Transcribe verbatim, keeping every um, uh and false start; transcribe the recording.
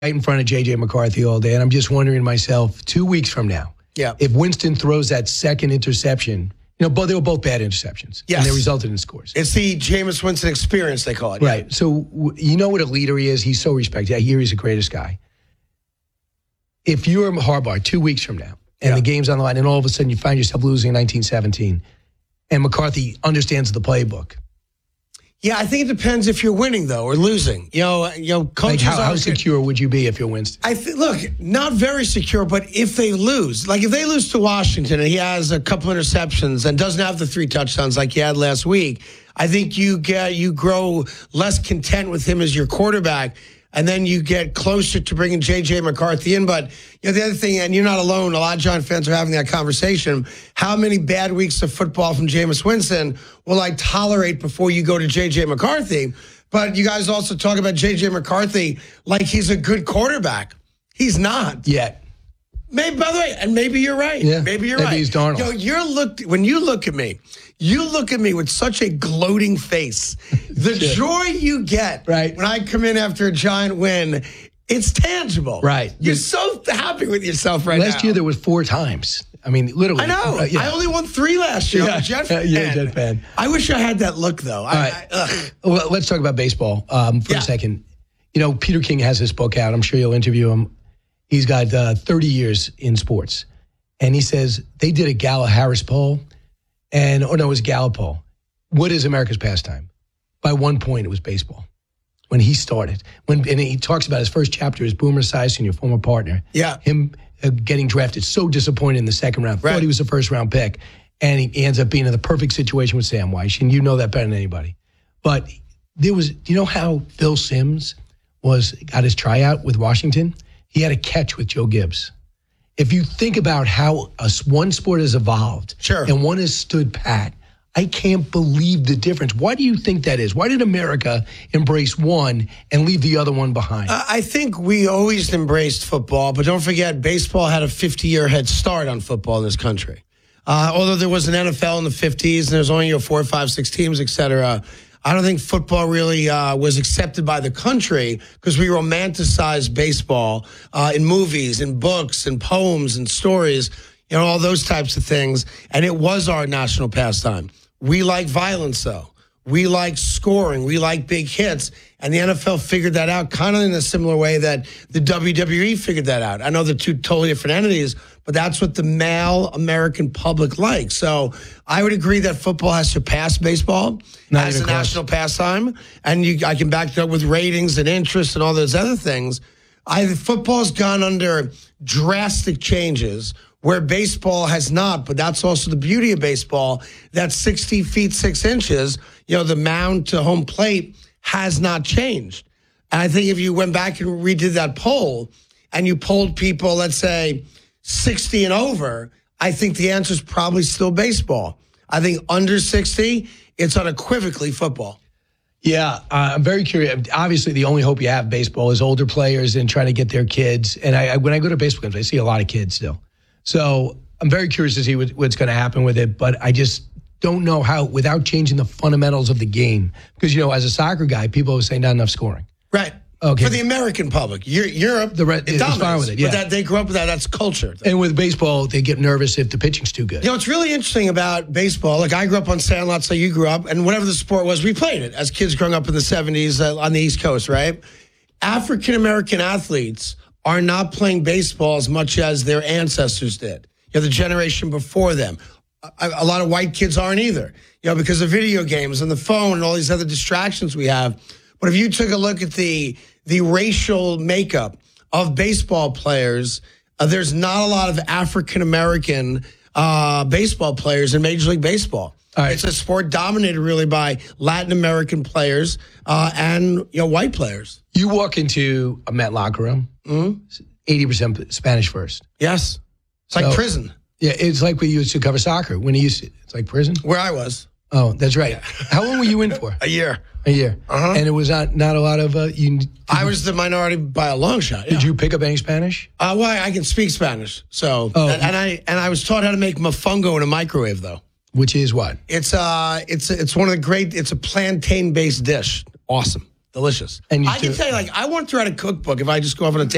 right in front of J J McCarthy all day, and I'm just wondering to myself, two weeks from now, yeah. if Winston throws that second interception, you know, both they were both bad interceptions, yes. and they resulted in scores. It's the Jameis Winston experience, they call it. Right. Yeah. So w- you know what a leader he is? He's so respected. I hear he's the greatest guy. If you're Harbaugh two weeks from now, and yeah. the game's on the line, and all of a sudden you find yourself losing in nineteen seventeen, and McCarthy understands the playbook. Yeah, I think it depends if you're winning though or losing. You know, you know, coaches. Like how, how are secure would you be if you're Winston? I th- look, not very secure, but if they lose, like if they lose to Washington and he has a couple interceptions and doesn't have the three touchdowns like he had last week, I think you get you grow less content with him as your quarterback. And then you get closer to bringing J J McCarthy in. But you know the other thing, and you're not alone, a lot of Giant fans are having that conversation. How many bad weeks of football from Jameis Winston will I tolerate before you go to J J McCarthy? But you guys also talk about J J McCarthy like he's a good quarterback. He's not. Yet. Maybe, by the way, and maybe you're right. Yeah, maybe you're maybe right. He's Darnold. Yo, you're looked when you look at me, you look at me with such a gloating face. The Shit. joy you get right. when I come in after a Giant win, it's tangible. Right. You're so happy with yourself right last now. Last year there was four times. I mean, literally. I know. Uh, yeah. I only won three last year. Yeah. I'm a Jet fan. You're a Jet fan. I wish I had that look though. All I, right. I, ugh. Well, let's talk about baseball um, for yeah. a second. You know, Peter King has this book out. I'm sure you'll interview him. He's got uh, thirty years in sports. And he says they did a Gallup-Harris poll, and, oh no, it was Gallup poll. What is America's pastime? By one point, it was baseball. When he started. when And he talks about his first chapter is Boomer Esiason, your former partner. Yeah. Him uh, getting drafted, so disappointed in the second round. Right. Thought he was a first-round pick. And he, he ends up being in the perfect situation with Sam Weiss, and you know that better than anybody. But there was, do you know how Phil Simms was got his tryout with Washington? He had a catch with Joe Gibbs. If you think about how a, one sport has evolved sure. and one has stood pat, I can't believe the difference. Why do you think that is? Why did America embrace one and leave the other one behind? Uh, I think we always embraced football, but don't forget, baseball had a fifty-year head start on football in this country. Uh, although there was an N F L in the fifties, and there's only you know, four, five, six teams, et cetera, I don't think football really uh, was accepted by the country because we romanticized baseball uh, in movies, in books, in poems, and stories, you know, all those types of things. And it was our national pastime. We like violence, though. We like scoring. We like big hits. And the N F L figured that out kind of in a similar way that the W W E figured that out. I know they're two totally different entities, but that's what the male American public likes. So I would agree that football has surpassed baseball Not as a close. national pastime. And you, I can back it up with ratings and interest and all those other things. I, football's gone under drastic changes where baseball has not, but that's also the beauty of baseball. That sixty feet, six inches, you know, the mound to home plate has not changed. And I think if you went back and redid that poll and you polled people, let's say sixty and over, I think the answer is probably still baseball. I think under sixty, it's unequivocally football. Yeah, uh, I'm very curious. Obviously, the only hope you have baseball is older players and trying to get their kids. And I, I, when I go to baseball games, I see a lot of kids still. So I'm very curious to see what, what's going to happen with it. But I just don't know how, without changing the fundamentals of the game. Because, you know, as a soccer guy, people always say not enough scoring. Right. Okay. For the American public. Europe, the red, it it's dominates. fine with it, yeah. But that, they grew up with that. That's culture. And with baseball, they get nervous if the pitching's too good. You know, what's really interesting about baseball, like I grew up on Sandlot, so you grew up, and whatever the sport was, we played it as kids growing up in the seventies uh, on the East Coast, right? African-American athletes are not playing baseball as much as their ancestors did. You know, the generation before them. A, a lot of white kids aren't either, you know, because of video games and the phone and all these other distractions we have. But if you took a look at the the racial makeup of baseball players, uh, there's not a lot of African-American uh, baseball players in Major League Baseball. Right. It's a sport dominated really by Latin American players uh, and you know white players. You walk into a Met locker room, mm-hmm. eighty percent Spanish first. Yes. It's so, like prison. Yeah, it's like we used to cover soccer. When he used to, it's like prison. Where I was. Oh, that's right. How long were you in for? A year. A year. Uh-huh. And it was not, not a lot of... Uh, you. I was the minority by a long shot. Yeah. Did you pick up any Spanish? Uh, well, I can speak Spanish. So, oh. and, and I and I was taught how to make mofongo in a microwave, though. Which is what? It's uh, it's it's one of the great. It's a plantain-based dish. Awesome, delicious. And you I can tell you, like, I won't throw out a cookbook if I just go off on a.